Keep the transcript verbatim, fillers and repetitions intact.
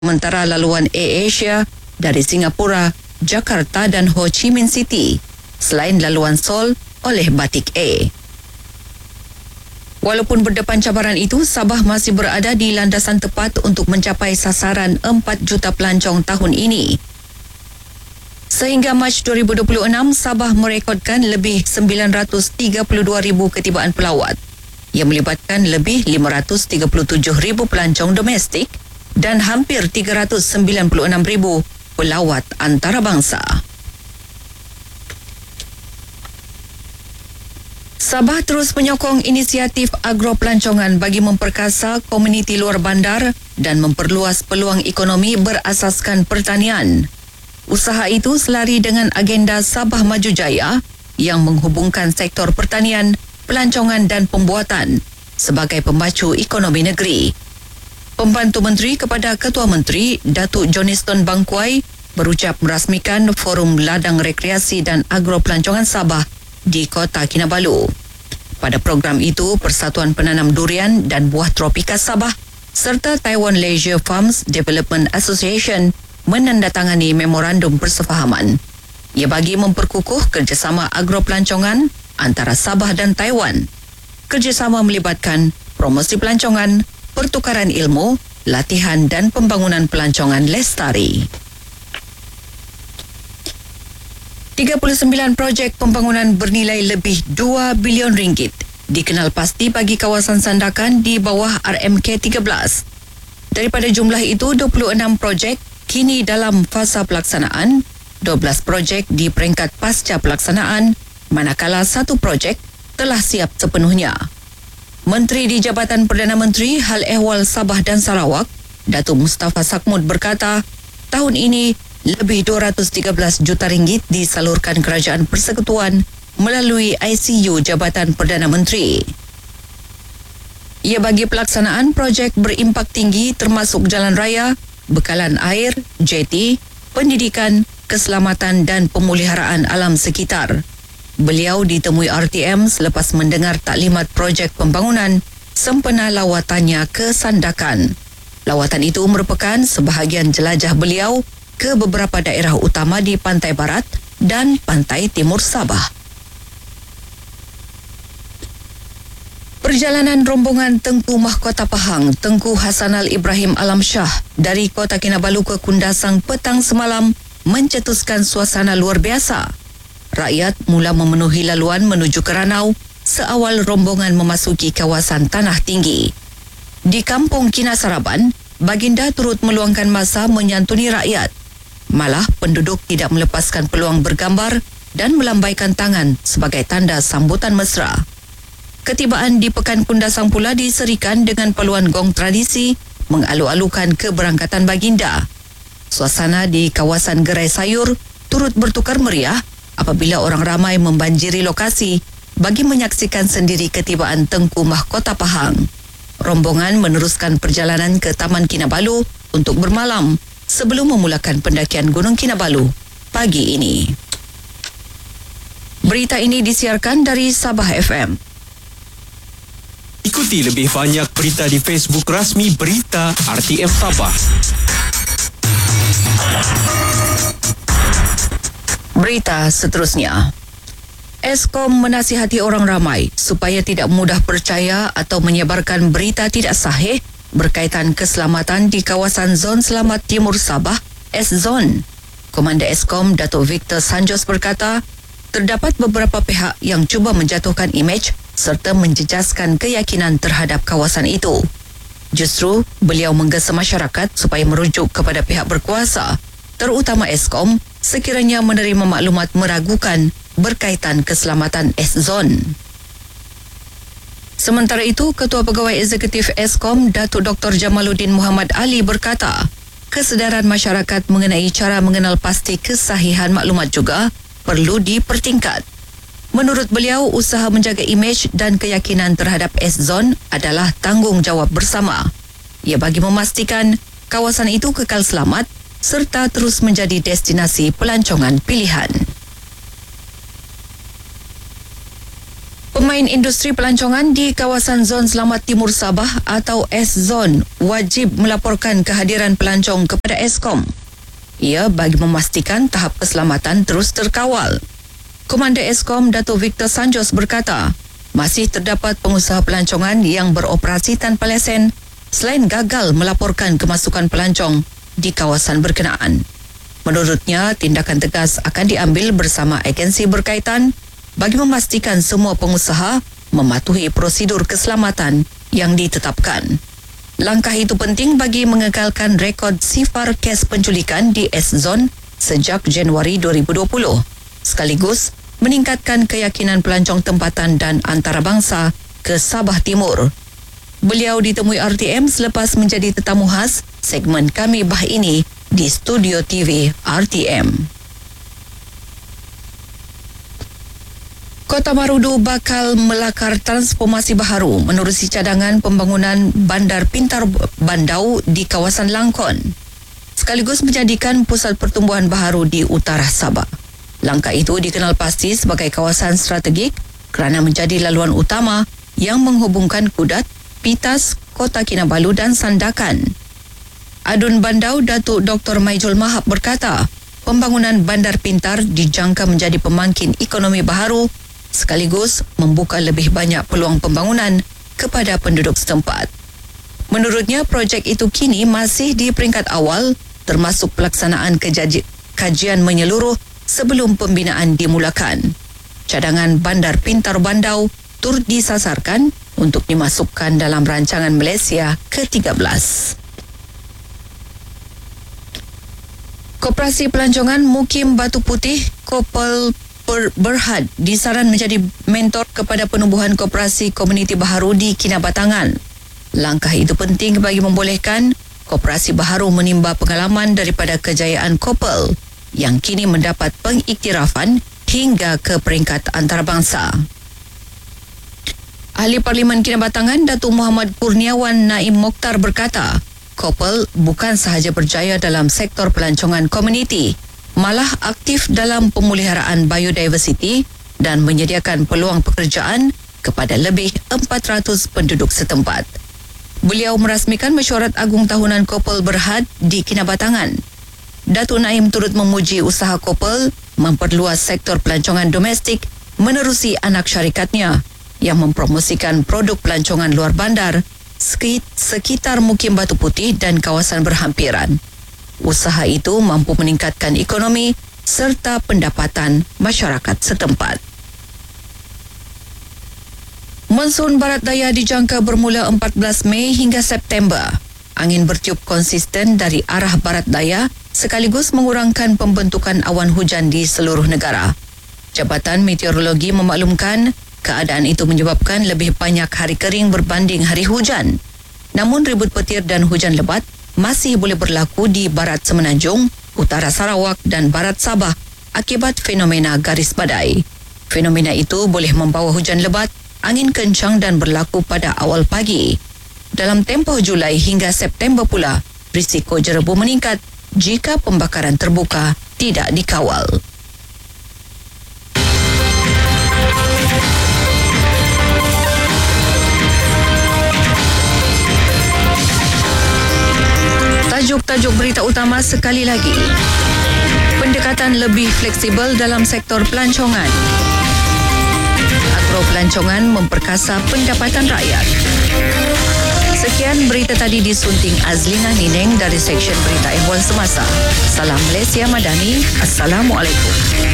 sementara laluan AirAsia dari Singapura, Jakarta dan Ho Chi Minh City, selain laluan Seoul oleh Batik Air. Walaupun berdepan cabaran itu, Sabah masih berada di landasan tepat untuk mencapai sasaran empat juta pelancong tahun ini. Sehingga Mac dua ribu dua puluh enam, Sabah merekodkan lebih sembilan ratus tiga puluh dua ribu ketibaan pelawat yang melibatkan lebih lima ratus tiga puluh tujuh ribu pelancong domestik dan hampir tiga ratus sembilan puluh enam ribu pelawat antarabangsa. Sabah terus menyokong inisiatif agropelancongan bagi memperkasa komuniti luar bandar dan memperluas peluang ekonomi berasaskan pertanian. Usaha itu selari dengan agenda Sabah Maju Jaya yang menghubungkan sektor pertanian, pelancongan dan pembuatan sebagai pemacu ekonomi negeri. Pembantu Menteri kepada Ketua Menteri, Datuk Johnston Bangkuai, berucap merasmikan Forum Ladang Rekreasi dan Agropelancongan Sabah di Kota Kinabalu. Pada program itu, Persatuan Penanam Durian dan Buah Tropika Sabah serta Taiwan Leisure Farms Development Association menandatangani memorandum persefahaman. Ia bagi memperkukuh kerjasama agropelancongan antara Sabah dan Taiwan. Kerjasama melibatkan promosi pelancongan, pertukaran ilmu, latihan dan pembangunan pelancongan lestari. tiga puluh sembilan projek pembangunan bernilai lebih dua bilion ringgit dikenal pasti bagi kawasan Sandakan di bawah R M K tiga belas. Daripada jumlah itu, dua puluh enam projek kini dalam fasa pelaksanaan, dua belas projek di peringkat pasca pelaksanaan, manakala satu projek telah siap sepenuhnya. Menteri di Jabatan Perdana Menteri Hal Ehwal Sabah dan Sarawak, Datuk Mustafa Sakmud berkata, tahun ini lebih dua ratus tiga belas juta ringgit disalurkan Kerajaan Persekutuan melalui I C U Jabatan Perdana Menteri. Ia bagi pelaksanaan projek berimpak tinggi termasuk jalan raya, bekalan air, jeti, pendidikan, keselamatan dan pemuliharaan alam sekitar. Beliau ditemui R T M selepas mendengar taklimat projek pembangunan sempena lawatannya ke Sandakan. Lawatan itu merupakan sebahagian jelajah beliau ke beberapa daerah utama di pantai barat dan pantai timur Sabah. Perjalanan rombongan Tengku Mahkota Pahang, Tengku Hasanal Ibrahim Alam Shah dari Kota Kinabalu ke Kundasang petang semalam mencetuskan suasana luar biasa. Rakyat mula memenuhi laluan menuju ke Ranau seawal rombongan memasuki kawasan Tanah Tinggi. Di Kampung Kinasaraban, baginda turut meluangkan masa menyantuni rakyat. Malah penduduk tidak melepaskan peluang bergambar dan melambaikan tangan sebagai tanda sambutan mesra. Ketibaan di Pekan Kundasang pula diserikan dengan paluan gong tradisi mengalu-alukan keberangkatan baginda. Suasana di kawasan Gerai Sayur turut bertukar meriah apabila orang ramai membanjiri lokasi bagi menyaksikan sendiri ketibaan Tengku Mahkota Pahang. Rombongan meneruskan perjalanan ke Taman Kinabalu untuk bermalam sebelum memulakan pendakian Gunung Kinabalu pagi ini. Berita ini disiarkan dari Sabah F M. Ikuti lebih banyak berita di Facebook rasmi Berita R T M Sabah. Berita seterusnya. Eskom menasihati orang ramai supaya tidak mudah percaya atau menyebarkan berita tidak sahih berkaitan keselamatan di kawasan Zon Selamat Timur Sabah, S-Zone. Komander Eskom, Datuk Victor Sanjos berkata, terdapat beberapa pihak yang cuba menjatuhkan imej serta menjejaskan keyakinan terhadap kawasan itu. Justru, beliau menggesa masyarakat supaya merujuk kepada pihak berkuasa, terutama Eskom, sekiranya menerima maklumat meragukan berkaitan keselamatan S-Zone. Sementara itu, Ketua Pegawai Eksekutif Eskom, Datuk Doktor Jamaluddin Muhammad Ali berkata, kesedaran masyarakat mengenai cara mengenal pasti kesahihan maklumat juga perlu dipertingkat. Menurut beliau, usaha menjaga imej dan keyakinan terhadap S-Zone adalah tanggungjawab bersama. Ia bagi memastikan kawasan itu kekal selamat serta terus menjadi destinasi pelancongan pilihan. Pemain industri pelancongan di kawasan Zon Selamat Timur Sabah atau S-Zone wajib melaporkan kehadiran pelancong kepada Eskom. Ia bagi memastikan tahap keselamatan terus terkawal. Komander Eskom Dato' Victor Sanjos berkata, masih terdapat pengusaha pelancongan yang beroperasi tanpa lesen selain gagal melaporkan kemasukan pelancong di kawasan berkenaan. Menurutnya, tindakan tegas akan diambil bersama agensi berkaitan bagi memastikan semua pengusaha mematuhi prosedur keselamatan yang ditetapkan. Langkah itu penting bagi mengekalkan rekod sifar kes penculikan di S-Zone sejak Januari dua ribu dua puluh, sekaligus meningkatkan keyakinan pelancong tempatan dan antarabangsa ke Sabah Timur. Beliau ditemui R T M selepas menjadi tetamu khas segmen Kami Bah ini di studio T V R T M. Kota Marudu bakal melakar transformasi baharu menerusi cadangan pembangunan Bandar Pintar Bandau di kawasan Langkon, sekaligus menjadikan pusat pertumbuhan baharu di utara Sabah. Langkah itu dikenal pasti sebagai kawasan strategik kerana menjadi laluan utama yang menghubungkan Kudat, Pitas, Kota Kinabalu dan Sandakan. Adun Bandau Datuk Doktor Maijul Mahab berkata, pembangunan Bandar Pintar dijangka menjadi pemangkin ekonomi baharu sekaligus membuka lebih banyak peluang pembangunan kepada penduduk setempat. Menurutnya, projek itu kini masih di peringkat awal termasuk pelaksanaan kejaji, kajian menyeluruh sebelum pembinaan dimulakan. Cadangan Bandar Pintar Bandau turut disasarkan untuk dimasukkan dalam rancangan Malaysia ke tiga belas. Koperasi Pelancongan Mukim Batu Putih Kopel Berhad disaran menjadi mentor kepada penubuhan koperasi komuniti baharu di Kinabatangan. Langkah itu penting bagi membolehkan koperasi baharu menimba pengalaman daripada kejayaan Kopel yang kini mendapat pengiktirafan hingga ke peringkat antarabangsa. Ahli Parlimen Kinabatangan Datuk Muhammad Kurniawan Naim Mokhtar berkata, Kopel bukan sahaja berjaya dalam sektor pelancongan komuniti, malah aktif dalam pemeliharaan biodiversiti dan menyediakan peluang pekerjaan kepada lebih empat ratus penduduk setempat. Beliau merasmikan mesyuarat agung tahunan Kopel Berhad di Kinabatangan. Datuk Naim turut memuji usaha Kopel memperluas sektor pelancongan domestik menerusi anak syarikatnya yang mempromosikan produk pelancongan luar bandar sekitar Mukim Batu Putih dan kawasan berhampiran. Usaha itu mampu meningkatkan ekonomi serta pendapatan masyarakat setempat. Monsun Barat Daya dijangka bermula empat belas Mei hingga September. Angin bertiup konsisten dari arah Barat Daya sekaligus mengurangkan pembentukan awan hujan di seluruh negara. Jabatan Meteorologi memaklumkan keadaan itu menyebabkan lebih banyak hari kering berbanding hari hujan. Namun ribut petir dan hujan lebat masih boleh berlaku di barat Semenanjung, utara Sarawak dan barat Sabah akibat fenomena garis badai. Fenomena itu boleh membawa hujan lebat, angin kencang dan berlaku pada awal pagi. Dalam tempoh Julai hingga September pula, risiko jerebu meningkat jika pembakaran terbuka tidak dikawal. Tajuk-tajuk berita utama sekali lagi. Pendekatan lebih fleksibel dalam sektor pelancongan. Agro pelancongan memperkasa pendapatan rakyat. Sekian berita tadi disunting Azlina Nineng dari Seksyen Berita Ehwal Semasa. Salam Malaysia Madani. Assalamualaikum.